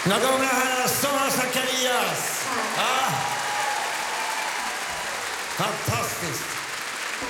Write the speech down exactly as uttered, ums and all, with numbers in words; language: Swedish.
Mina damer och herrar, Sara Zacharias. Ah. Fantastiskt.